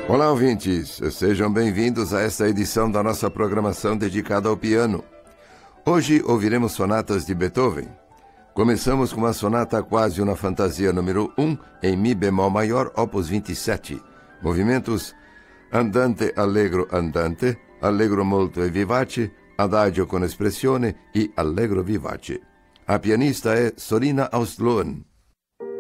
Olá, ouvintes! Sejam bem-vindos a esta edição da nossa programação dedicada ao piano. Hoje ouviremos sonatas de Beethoven. Começamos com a sonata Quasi una fantasia número 1 em Mi bemol maior, opus 27. Movimentos andante, allegro molto e vivace, adagio con espressione e allegro vivace. A pianista è Sorina Ausloen.